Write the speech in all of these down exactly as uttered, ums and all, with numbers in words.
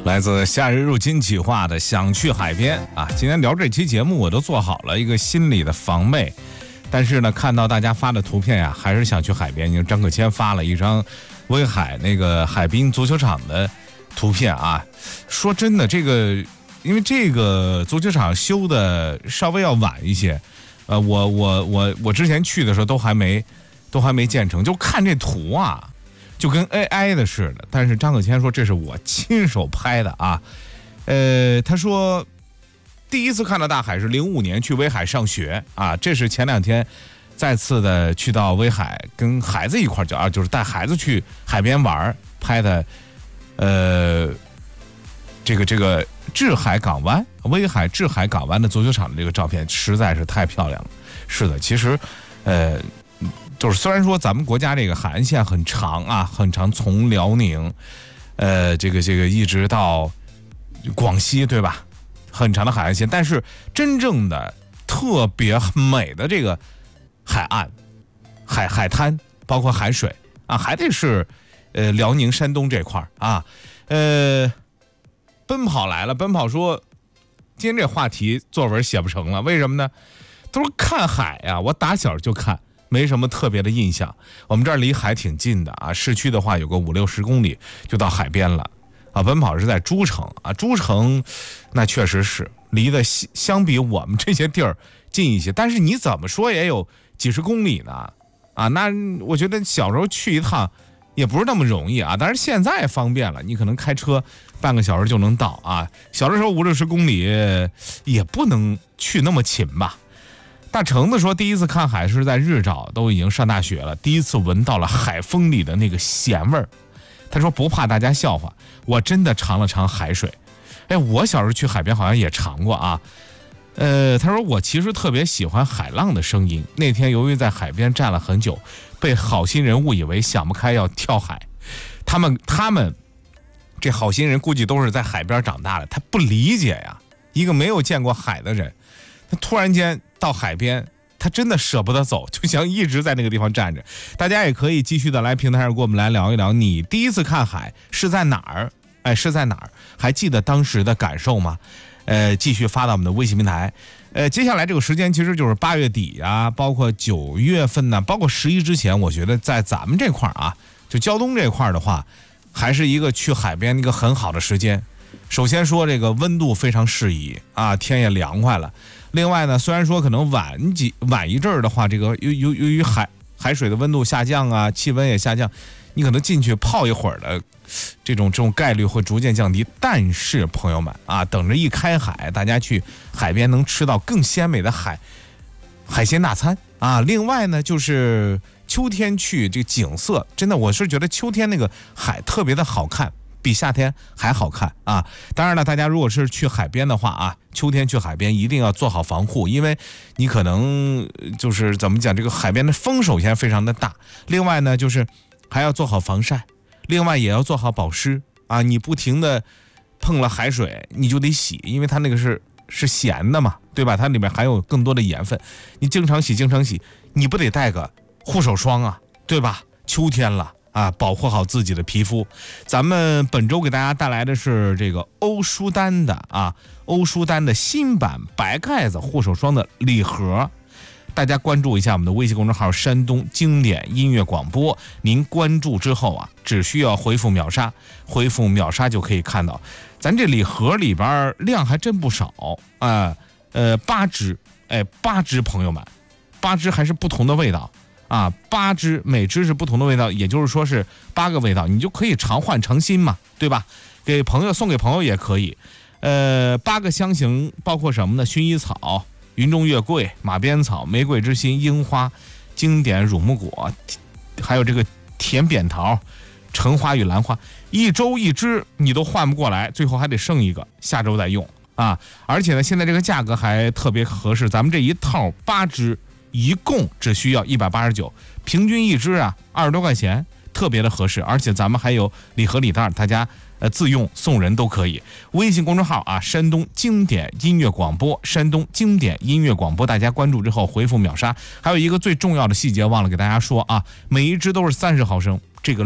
来自夏日入侵企划的想去海边啊！今天聊这期节目，我都做好了一个心理的防备，但是呢，看到大家发的图片呀，还是想去海边。你看张可谦发了一张威海那个海滨足球场的图片啊，说真的，这个因为这个足球场修的稍微要晚一些，呃，我我我我之前去的时候都还没都还没建成，就看这图啊。就跟 A I 的似的，但是张可谦说这是我亲手拍的啊，呃，他说第一次看到大海是零五年去威海上学啊，这是前两天再次的去到威海跟孩子一块儿啊，就是带孩子去海边玩拍的，呃，这个这个志海港湾威海志海港湾的足球场的这个照片实在是太漂亮了。是的，其实，呃。就是虽然说咱们国家这个海岸线很长啊，很长，从辽宁，呃，这个这个一直到广西，对吧？很长的海岸线，但是真正的特别美的这个海岸、海海滩，包括海水啊，还得是呃辽宁、山东这块啊。呃，奔跑来了，奔跑说，今天这话题作文写不成了，为什么呢？他说看海啊，我打小就看。没什么特别的印象，我们这儿离海挺近的啊，市区的话有个五六十公里就到海边了啊。奔跑是在诸城啊，诸城那确实是离得相比我们这些地儿近一些，但是你怎么说也有几十公里呢啊。那我觉得小时候去一趟也不是那么容易啊，但是现在方便了，你可能开车半个小时就能到啊。小的时候五六十公里也不能去那么勤吧。大橙子说，第一次看海是在日照，都已经上大学了，第一次闻到了海风里的那个咸味儿。他说不怕大家笑话，我真的尝了尝海水。哎，我小时候去海边好像也尝过啊。呃，他说我其实特别喜欢海浪的声音。那天由于在海边站了很久，被好心人误以为想不开要跳海。他们他们这好心人估计都是在海边长大的，他不理解呀，一个没有见过海的人。他突然间到海边，他真的舍不得走，就想一直在那个地方站着。大家也可以继续的来平台上跟我们来聊一聊，你第一次看海是在哪儿？哎，是在哪儿？还记得当时的感受吗？呃，继续发到我们的微信平台。呃，接下来这个时间其实就是八月底啊，包括九月份呢，包括十一之前，我觉得在咱们这块啊，就胶东这块的话，还是一个去海边一个很好的时间。首先说这个温度非常适宜啊，天也凉快了。另外呢，虽然说可能晚几晚一阵儿的话，这个由由由于海海水的温度下降啊，气温也下降，你可能进去泡一会儿的这种这种概率会逐渐降低。但是朋友们啊，等着一开海，大家去海边能吃到更鲜美的海海鲜大餐啊。另外呢，就是秋天去这个景色，真的我是觉得秋天那个海特别的好看。比夏天还好看啊！当然了，大家如果是去海边的话啊，秋天去海边一定要做好防护，因为你可能就是怎么讲，这个海边的风首先非常的大，另外呢就是还要做好防晒，另外也要做好保湿啊！你不停的碰了海水，你就得洗，因为它那个是是咸的嘛，对吧？它里面含有更多的盐分，你经常洗，经常洗，你不得带个护手霜啊，对吧？秋天了。啊，保护好自己的皮肤。咱们本周给大家带来的是这个欧舒丹的啊，欧舒丹的新版白盖子护手霜的礼盒。大家关注一下我们的微信公众号山东经典音乐广播，您关注之后啊，只需要回复秒杀，回复秒杀就可以看到。咱这礼盒里边量还真不少啊，呃，八支，哎，八支朋友们，八支还是不同的味道。啊，八支每支是不同的味道，也就是说是八个味道，你就可以常换常新嘛，对吧？给朋友送给朋友也可以。呃，八个香型包括什么呢？薰衣草、云中月桂、马鞭草、玫瑰之心、樱花、经典乳木果，还有这个甜扁桃、橙花与兰花。一周一支你都换不过来，最后还得剩一个，下周再用啊！而且呢，现在这个价格还特别合适，咱们这一套八支。一共只需要一百八十九，平均一支啊二十多块钱，特别的合适。而且咱们还有礼盒礼袋，大家呃自用送人都可以。微信公众号啊，山东经典音乐广播，山东经典音乐广播，大家关注之后回复秒杀。还有一个最重要的细节忘了给大家说啊，每一支都是三十毫升，这个量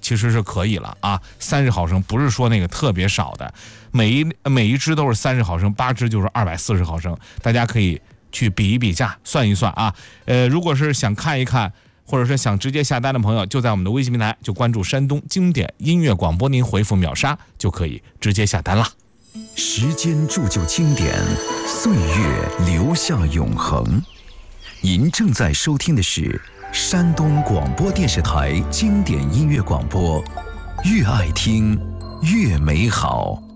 其实是可以了啊。三十毫升不是说那个特别少的，每一每一支都是三十毫升，八支就是二百四十毫升，大家可以去比一比价，算一算啊。呃，如果是想看一看，或者是想直接下单的朋友，就在我们的微信平台就关注山东经典音乐广播，您回复秒杀就可以直接下单了。 时间铸就经典，岁月留下永恒。您正在收听的是山东广播电视台经典音乐广播，越爱听越美好。